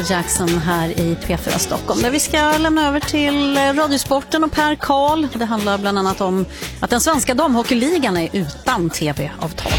Jackson här i P4 Stockholm, där vi ska lämna över till Radiosporten och Per Karl. Det handlar bland annat om att den svenska damhockeyligan är utan tv-avtal.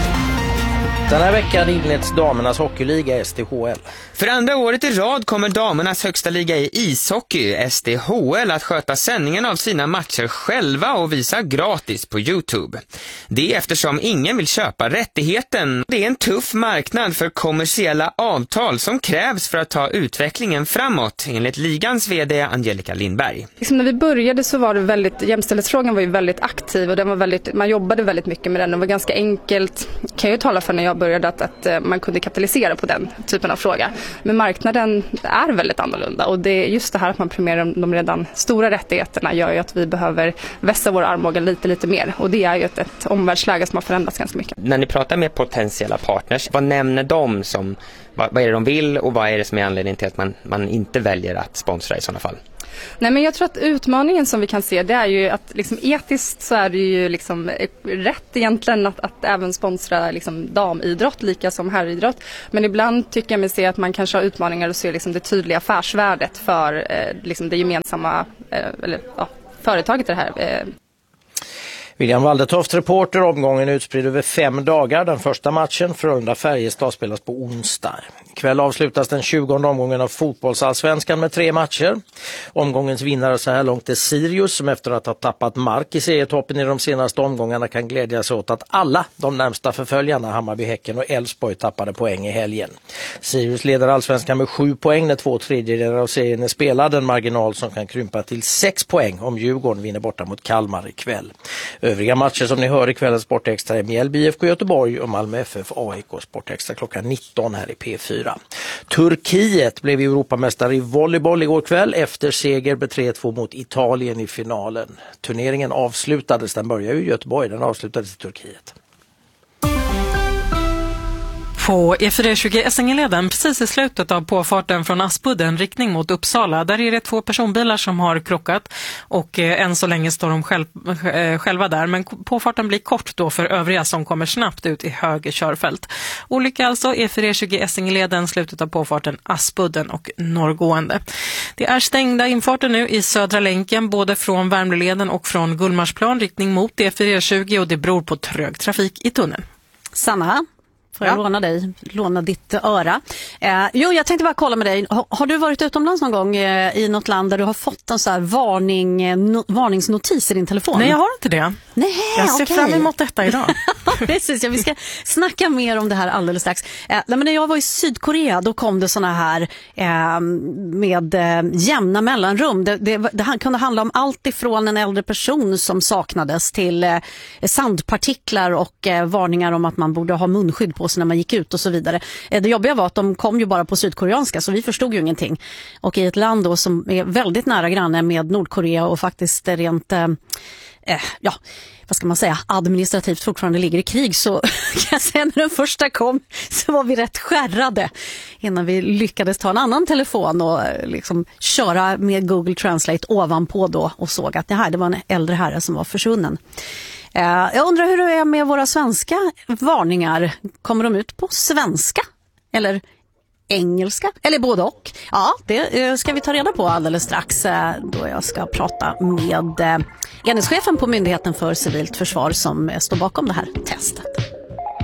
Den här veckan inleds damernas hockeyliga SDHL. För andra året i rad kommer damernas högsta liga i ishockey, SDHL, att sköta sändningen av sina matcher själva och visa gratis på YouTube. Det är eftersom ingen vill köpa rättigheten. Det är en tuff marknad för kommersiella avtal som krävs för att ta utvecklingen framåt, enligt ligans vd Angelica Lindberg. När vi började så var det jämställdhetsfrågan var ju väldigt aktiv och den var man jobbade väldigt mycket med den. Det var ganska enkelt, kan jag ju tala för när jag började, att man kunde kapitalisera på den typen av fråga. Men marknaden är väldigt annorlunda och det är just det här att man premierar de redan stora rättigheterna gör ju att vi behöver vässa vår armbåge lite mer. Och det är ju ett omvärldsläge som har förändrats ganska mycket. När ni pratar med potentiella partners, vad nämner de som, vad är det de vill och vad är det som är anledningen till att man inte väljer att sponsra i sådana fall? Nej, men jag tror att utmaningen som vi kan se, det är ju att etiskt så är det ju rätt egentligen att även sponsra damidrott lika som herridrott. Men ibland tycker jag mig se att man kanske har utmaningar och se det tydliga affärsvärdet för det gemensamma företaget det här. William Waldertoft, reporter. Omgången utspridd över 5 dagar. Den första matchen, Frölunda-Färjestad, spelas på onsdag. Ikväll avslutas den 20:e omgången av fotbollsallsvenskan med 3 matcher. Omgångens vinnare så här långt är Sirius, som efter att ha tappat mark i serietoppen i de senaste omgångarna kan glädja sig åt att alla de närmsta förföljarna, Hammarby, Häcken och Elfsborg, tappade poäng i helgen. Sirius leder allsvenskan med 7 poäng när 2/3 av serien är spelad. En marginal som kan krympa till 6 poäng om Djurgården vinner borta mot Kalmar ikväll. Övriga matcher som ni hör i kvällens Sportextra är Mjällby IFK Göteborg och Malmö FF AIK. Sportextra klockan 19 här i P4. Turkiet blev Europamästare i volleyboll igår kväll efter seger med 3-2 mot Italien i finalen. Turneringen avslutades, den började i Göteborg, den avslutades i Turkiet. På E420 Essingeleden, precis i slutet av påfarten från Aspudden riktning mot Uppsala, där är det 2 personbilar som har krockat och än så länge står de själva där, men påfarten blir kort då för övriga som kommer snabbt ut i höger körfält. Olycka alltså, E420 Essingeleden, slutet av påfarten Aspudden och norrgående. Det är stängda infarter nu i södra länken, både från Värmlöleden och från Gullmarsplan riktning mot E420, och det beror på trög trafik i tunneln. Sanna, får jag låna ditt öra? Jag tänkte bara kolla med dig. Har du varit utomlands någon gång i något land där du har fått en så här varningsnotis i din telefon? Nej, jag har inte det. Nej, jag ser fram emot detta idag. Precis, vi ska snacka mer om det här alldeles strax. Men när jag var i Sydkorea, då kom det såna här med jämna mellanrum. Det kunde handla om allt ifrån en äldre person som saknades till sandpartiklar och varningar om att man borde ha munskydd på sig när man gick ut och så vidare. Det jobbiga var att de kom ju bara på sydkoreanska, så vi förstod ju ingenting. Och i ett land då som är väldigt nära granne med Nordkorea och faktiskt rent vad ska man säga, administrativt fortfarande ligger i krig, så kan jag säga när den första kom så var vi rätt skärrade innan vi lyckades ta en annan telefon och köra med Google Translate ovanpå då och såg att det var en äldre herre som var försvunnen. Jag undrar hur det är med våra svenska varningar. Kommer de ut på svenska? Eller engelska? Eller både och? Ja, det ska vi ta reda på alldeles strax då jag ska prata med enhetschefen på Myndigheten för civilt försvar som står bakom det här testet.